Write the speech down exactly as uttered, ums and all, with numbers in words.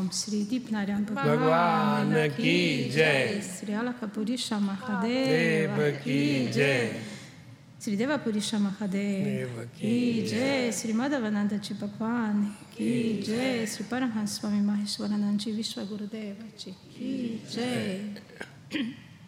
Om Sri Dipnaryan Bhagwan ki jai. Sri Alaka Purisha Mahadeva ki jai. Sri Deva Purisha Mahadeva ki jai. Sri Madhavananda Ji Bhagwan ki jai. Sri Paramhans Swami Maheshwarananda Ji Vishwa Gurudeva Ji ki jai.